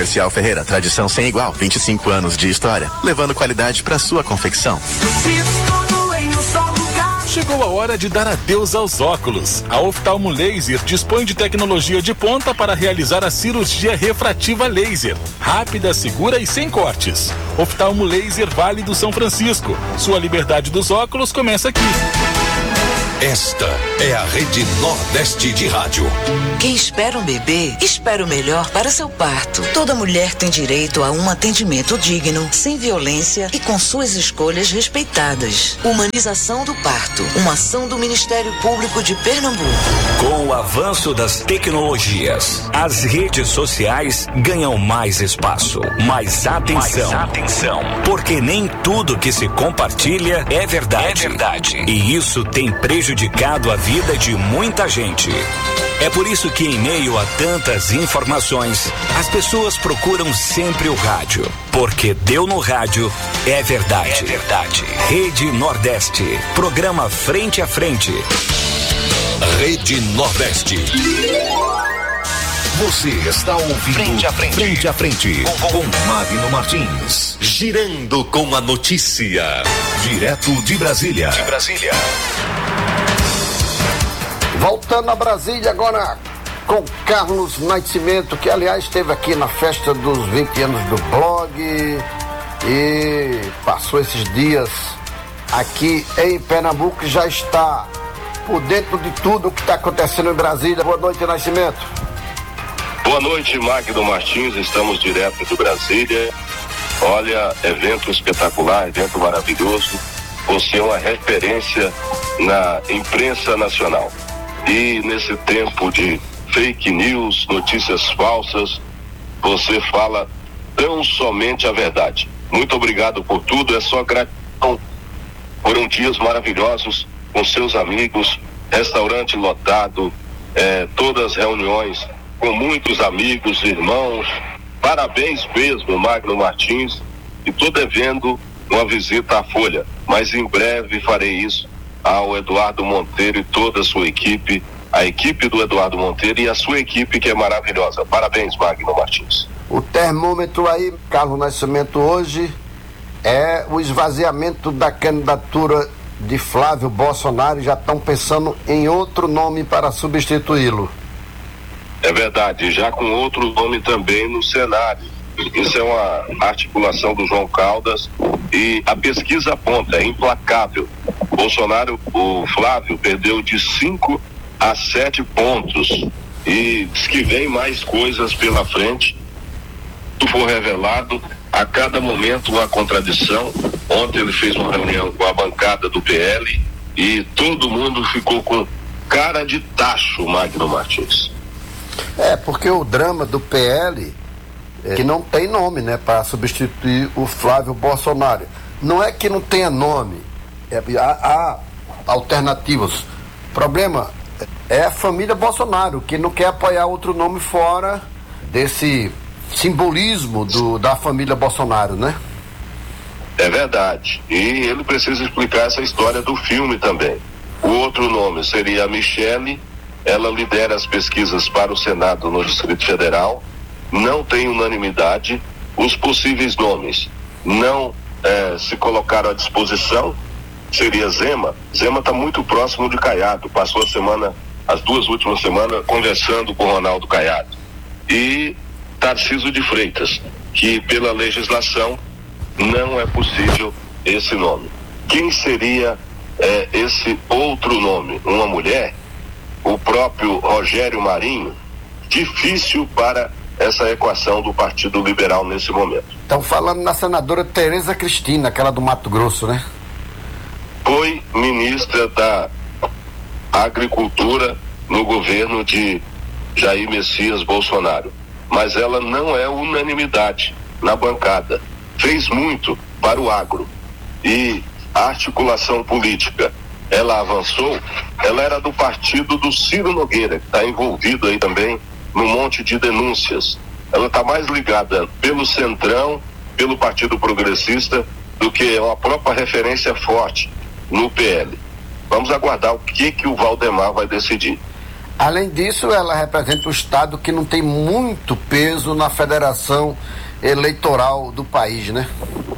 Comercial Ferreira, tradição sem igual, 25 anos de história, levando qualidade para sua confecção. Chegou a hora de dar adeus aos óculos. A Oftalmo Laser dispõe de tecnologia de ponta para realizar a cirurgia refrativa laser. Rápida, segura e sem cortes. Oftalmo Laser Vale do São Francisco. Sua liberdade dos óculos começa aqui. Esta é a Rede Nordeste de Rádio. Quem espera um bebê, espera o melhor para seu parto. Toda mulher tem direito a um atendimento digno, sem violência e com suas escolhas respeitadas. Humanização do parto, uma ação do Ministério Público de Pernambuco. Com o avanço das tecnologias, as redes sociais ganham mais espaço, mais atenção. Porque nem tudo que se compartilha é verdade. E isso tem prejudicado a vida de muita gente. É por isso que, em meio a tantas informações, as pessoas procuram sempre o rádio. Porque deu no rádio é verdade. Rede Nordeste. Programa Frente a Frente. Rede Nordeste. Você está ouvindo Frente a Frente com Magno Martins. Girando com a notícia. Direto de Brasília. Voltando a Brasília agora com Carlos Nascimento, que aliás esteve aqui na festa dos 20 anos do blog e passou esses dias aqui em Pernambuco e já está por dentro de tudo o que está acontecendo em Brasília. Boa noite, Nascimento. Boa noite, Magno Martins, estamos direto de Brasília. Olha, evento espetacular, evento maravilhoso. Você é uma referência na imprensa nacional. E nesse tempo de fake news, notícias falsas, você fala tão somente a verdade. Muito obrigado por tudo, é só gratidão. Foram dias maravilhosos com seus amigos, restaurante lotado, todas as reuniões com muitos amigos, irmãos. Parabéns mesmo, Magno Martins. E estou devendo uma visita à Folha, mas em breve farei isso ao Eduardo Monteiro e toda a sua equipe, a equipe do Eduardo Monteiro e a sua equipe, que é maravilhosa. Parabéns, Magno Martins. O termômetro aí, Carlos Nascimento, hoje é o esvaziamento da candidatura de Flávio Bolsonaro. Já estão pensando em outro nome para substituí-lo. É verdade, já com outro nome também no cenário. Isso é uma articulação do João Caldas e a pesquisa aponta, é implacável. Bolsonaro, o Flávio, perdeu de 5 a 7 pontos e diz que vem mais coisas pela frente. Tudo for revelado, a cada momento uma contradição. Ontem ele fez uma reunião com a bancada do PL e todo mundo ficou com cara de tacho, Magno Martins. Porque o drama do PL que não tem nome, né, para substituir o Flávio Bolsonaro. Não é que não tenha nome, há alternativas. O problema é a família Bolsonaro, que não quer apoiar outro nome fora desse simbolismo da família Bolsonaro, né? É verdade. E ele precisa explicar essa história do filme também. O outro nome seria a Michele. Ela lidera as pesquisas para o Senado no Distrito Federal. Não tem unanimidade. Os possíveis nomes não se colocaram à disposição. Seria Zema. Zema está muito próximo de Caiado. Passou as 2 últimas semanas, conversando com Ronaldo Caiado. E Tarcísio de Freitas, que pela legislação não é possível esse nome. Quem seria esse outro nome? Uma mulher? O próprio Rogério Marinho? Difícil para essa equação do Partido Liberal nesse momento. Estão falando na senadora Tereza Cristina, aquela do Mato Grosso, né? Foi ministra da Agricultura no governo de Jair Messias Bolsonaro, mas ela não é unanimidade na bancada. Fez muito para o agro e a articulação política, ela avançou. Ela era do partido do Ciro Nogueira, que está envolvido aí também num monte de denúncias. Ela está mais ligada pelo Centrão, pelo Partido Progressista, do que uma própria referência forte no PL. Vamos aguardar o que o Valdemar vai decidir. Além disso, ela representa um estado que não tem muito peso na federação eleitoral do país, né?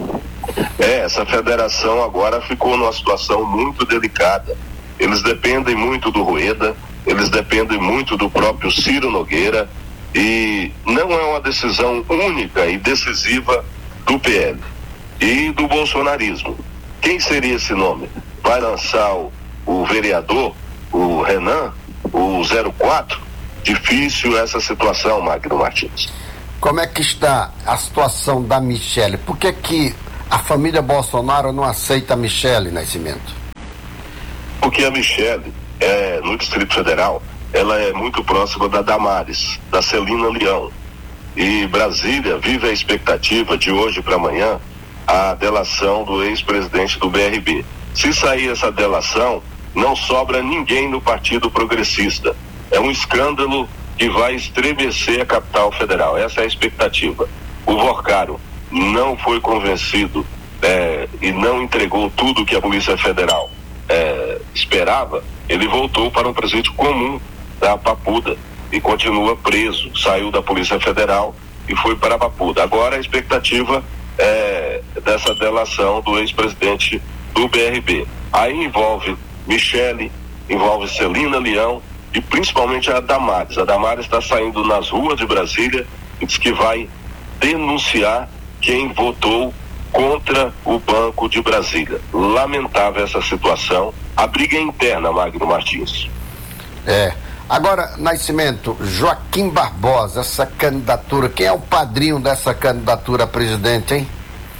Essa federação agora ficou numa situação muito delicada. Eles dependem muito do Rueda, eles dependem muito do próprio Ciro Nogueira, e não é uma decisão única e decisiva do PL e do bolsonarismo. Quem seria esse nome? Vai lançar o vereador, o Renan, o 04? Difícil essa situação, Magno Martins. Como é que está a situação da Michele? Por que a família Bolsonaro não aceita a Michele Nascimento? Porque a Michele, no Distrito Federal, ela é muito próxima da Damares, da Celina Leão. E Brasília vive a expectativa de hoje para amanhã a delação do ex-presidente do BRB. Se sair essa delação, não sobra ninguém no Partido Progressista. É um escândalo que vai estremecer a capital federal. Essa é a expectativa. O Vorcaro não foi convencido e não entregou tudo que a Polícia Federal esperava. Ele voltou para um presídio comum da Papuda e continua preso. Saiu da Polícia Federal e foi para a Papuda. Agora a expectativa é dessa delação do ex-presidente do BRB. Aí envolve Michele, envolve Celina Leão e principalmente a Damares. A Damares está saindo nas ruas de Brasília e diz que vai denunciar quem votou contra o Banco de Brasília. Lamentável essa situação. A briga é interna, Magno Martins. Agora, Nascimento, Joaquim Barbosa, essa candidatura, quem é o padrinho dessa candidatura a presidente, hein?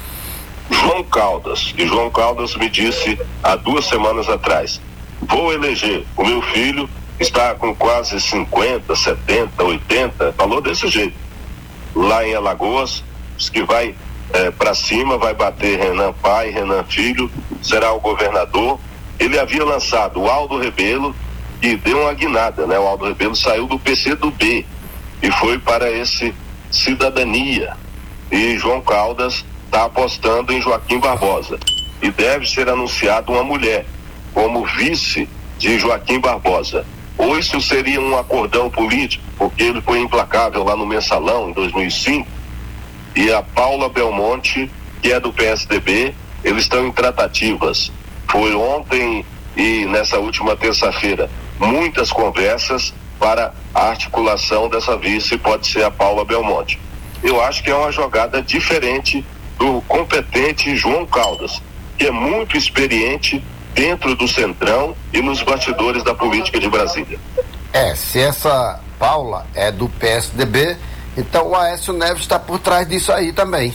João Caldas. E João Caldas me disse há 2 semanas atrás: vou eleger o meu filho, está com quase 50, 70, 80, falou desse jeito. Lá em Alagoas, diz que vai para cima, vai bater Renan pai, Renan filho, será o governador. Ele havia lançado o Aldo Rebelo e deu uma guinada, né? O Aldo Rebelo saiu do PCdoB e foi para esse Cidadania. E João Caldas está apostando em Joaquim Barbosa. E deve ser anunciado uma mulher como vice de Joaquim Barbosa. Ou isso seria um acordão político, porque ele foi implacável lá no Mensalão em 2005, e a Paula Belmonte, que é do PSDB, eles estão em tratativas. Foi ontem e nessa última terça-feira muitas conversas para a articulação dessa vice, pode ser a Paula Belmonte. Eu acho que é uma jogada diferente do competente João Caldas, que é muito experiente dentro do Centrão e nos bastidores da política de Brasília. Se essa Paula é do PSDB, então o Aécio Neves está por trás disso aí também.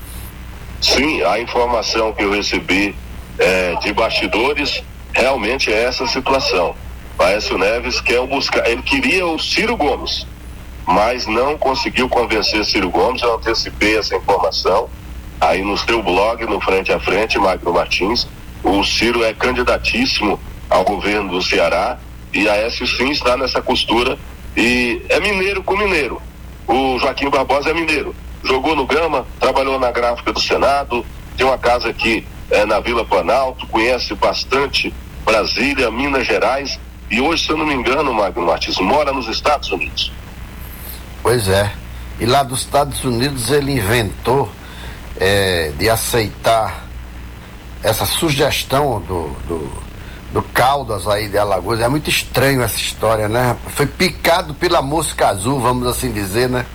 Sim, a informação que eu recebi de bastidores realmente é essa situação. O Aécio Neves ele queria o Ciro Gomes, mas não conseguiu convencer Ciro Gomes. Eu antecipei essa informação aí no seu blog, no Frente a Frente, Magno Martins. O Ciro é candidatíssimo ao governo do Ceará e Aécio sim está nessa costura, e é mineiro com mineiro. O Joaquim Barbosa é mineiro, jogou no Gama, trabalhou na gráfica do Senado, tem uma casa aqui na Vila Planalto, conhece bastante Brasília, Minas Gerais, e hoje, se eu não me engano, Magno Martins, mora nos Estados Unidos. Pois é, e lá dos Estados Unidos ele inventou de aceitar essa sugestão do Caldas aí de Alagoas. É muito estranho essa história, né? Foi picado pela mosca azul, vamos assim dizer, né?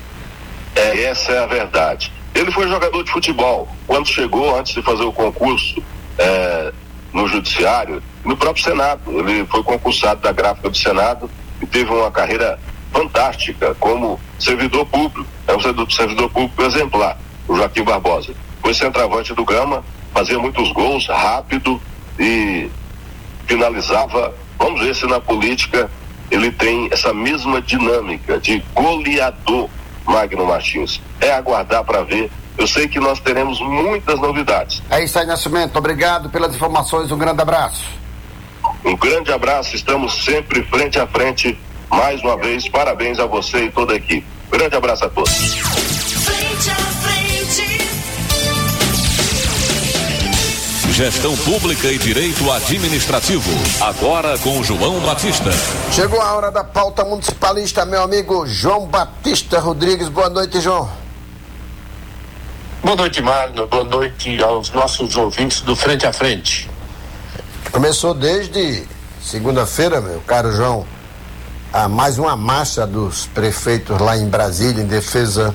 Essa é a verdade. Ele foi jogador de futebol. Quando chegou, antes de fazer o concurso no Judiciário, no próprio Senado, ele foi concursado da gráfica do Senado e teve uma carreira fantástica como servidor público. É um servidor público exemplar, o Joaquim Barbosa. Foi centroavante do Gama, fazia muitos gols, rápido, e finalizava. Vamos ver se na política ele tem essa mesma dinâmica de goleador, Magno Martins. É aguardar para ver. Eu sei que nós teremos muitas novidades. É isso aí, Nascimento. Obrigado pelas informações. Um grande abraço. Um grande abraço. Estamos sempre frente a frente. Mais uma vez, parabéns a você e toda a equipe. Grande abraço a todos. Frente a frente. Gestão Pública e Direito Administrativo. Agora com João Batista. Chegou a hora da pauta municipalista, meu amigo João Batista Rodrigues. Boa noite, João. Boa noite, Magno. Boa noite aos nossos ouvintes do Frente a Frente. Começou desde segunda-feira, meu caro João, mais uma marcha dos prefeitos lá em Brasília em defesa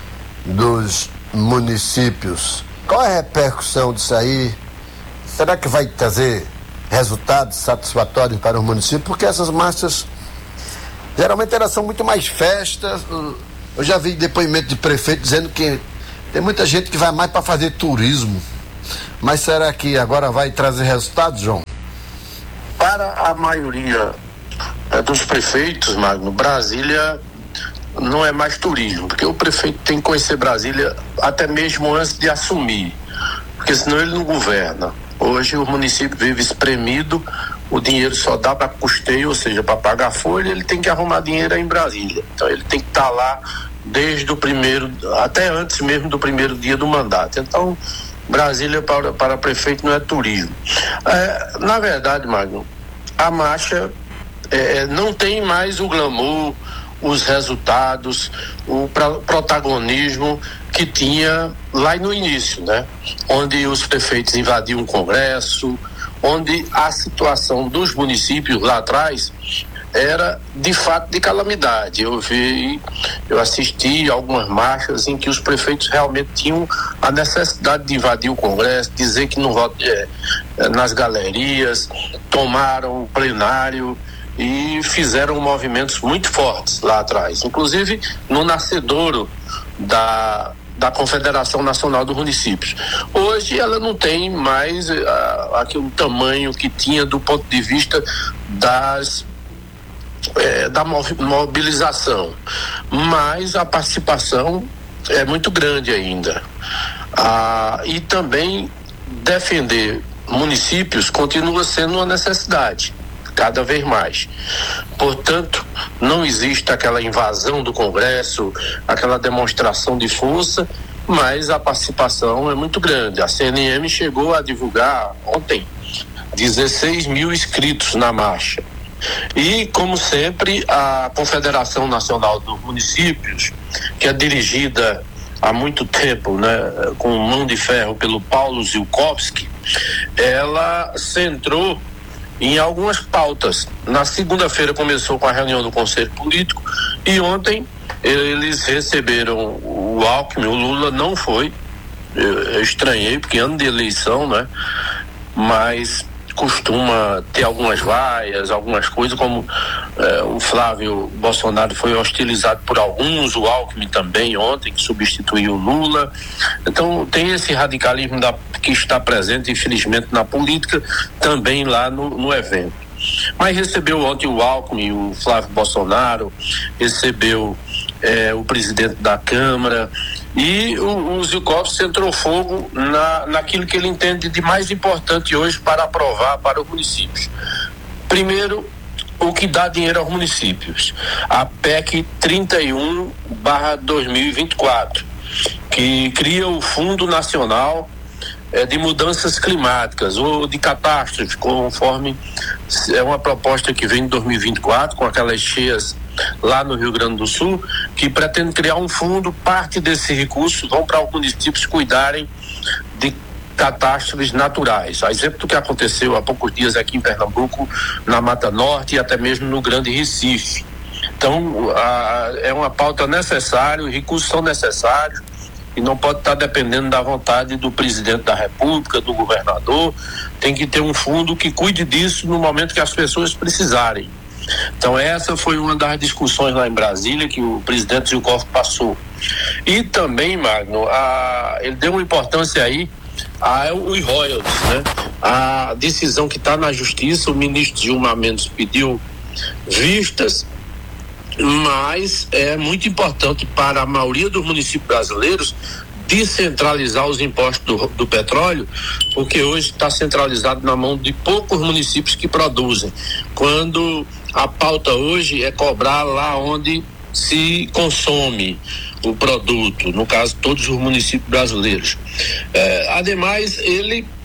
dos municípios. Qual é a repercussão disso aí? Será que vai trazer resultados satisfatórios para o município? Porque essas marchas, geralmente elas são muito mais festas. Eu já vi depoimento de prefeito dizendo que tem muita gente que vai mais para fazer turismo. Mas será que agora vai trazer resultados, João? Para a maioria dos prefeitos, Magno, Brasília não é mais turismo, porque o prefeito tem que conhecer Brasília até mesmo antes de assumir, porque senão ele não governa. Hoje o município vive espremido, o dinheiro só dá para custeio, ou seja, para pagar folha, ele tem que arrumar dinheiro aí em Brasília. Então ele tem que estar lá desde o primeiro, até antes mesmo do primeiro dia do mandato. Então Brasília para prefeito não é turismo. Na verdade, Magno, a marcha não tem mais o glamour, os resultados, o protagonismo que tinha lá no início, né? Onde os prefeitos invadiam o Congresso, onde a situação dos municípios lá atrás era de fato de calamidade. Eu assisti algumas marchas em que os prefeitos realmente tinham a necessidade de invadir o Congresso, dizer que não votam nas galerias, tomaram o plenário e fizeram movimentos muito fortes lá atrás, inclusive no nascedouro da Confederação Nacional dos Municípios. Hoje ela não tem mais aquele tamanho que tinha do ponto de vista da mobilização, mas a participação é muito grande ainda. E também defender municípios continua sendo uma necessidade, cada vez mais. Portanto, não existe aquela invasão do Congresso, aquela demonstração de força, mas a participação é muito grande. A CNM chegou a divulgar ontem 16 mil inscritos na marcha. E, como sempre, a Confederação Nacional dos Municípios, que é dirigida há muito tempo, né, com mão de ferro pelo Paulo Zielkowski, ela centrou em algumas pautas. Na segunda-feira começou com a reunião do Conselho Político e ontem eles receberam o Alckmin. O Lula não foi, eu estranhei, porque ano de eleição, né? Mas costuma ter algumas vaias, algumas coisas, como o Flávio Bolsonaro foi hostilizado por alguns, o Alckmin também ontem, que substituiu o Lula. Então tem esse radicalismo que está presente, infelizmente, na política, também lá no evento. Mas recebeu ontem o Alckmin, o Flávio Bolsonaro, recebeu o presidente da Câmara, e o Zielkowski entrou fogo naquilo que ele entende de mais importante hoje para aprovar para os municípios. Primeiro, o que dá dinheiro aos municípios, a PEC 31/2024, que cria o Fundo Nacional de Mudanças Climáticas ou de Catástrofes, conforme é uma proposta que vem em 2024, com aquelas cheias lá no Rio Grande do Sul, que pretende criar um fundo. Parte desses recursos vão para os municípios cuidarem de catástrofes naturais, a exemplo do que aconteceu há poucos dias aqui em Pernambuco, na Mata Norte e até mesmo no Grande Recife. Então, é uma pauta necessária, os recursos são necessários e não pode estar dependendo da vontade do presidente da República, do governador. Tem que ter um fundo que cuide disso no momento que as pessoas precisarem. Então essa foi uma das discussões lá em Brasília que o presidente Zielkowski passou. E também, Magno, ele deu uma importância aí aos royalties, né? A decisão que está na justiça, o ministro Gilmar Mendes pediu vistas, mas é muito importante para a maioria dos municípios brasileiros descentralizar os impostos do petróleo, porque hoje está centralizado na mão de poucos municípios que produzem, quando a pauta hoje é cobrar lá onde se consome o produto, no caso todos os municípios brasileiros. Ademais, ele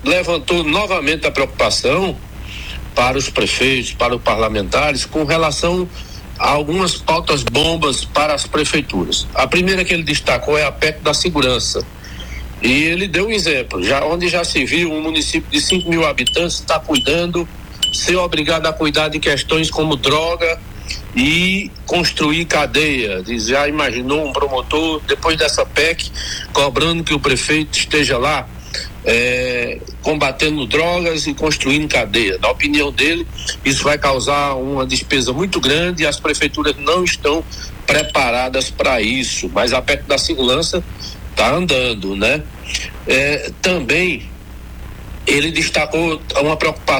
levantou novamente a preocupação para os prefeitos, para os parlamentares, com relação a algumas pautas bombas para as prefeituras. A primeira que ele destacou é a PEC da segurança. E ele deu um exemplo, onde já se viu um município de 5 mil habitantes está cuidando, ser obrigado a cuidar de questões como droga e construir cadeia. Já imaginou um promotor, depois dessa PEC, cobrando que o prefeito esteja lá combatendo drogas e construindo cadeia? Na opinião dele, isso vai causar uma despesa muito grande e as prefeituras não estão preparadas para isso, mas a PEC da segurança está andando, né? Também ele destacou uma preocupação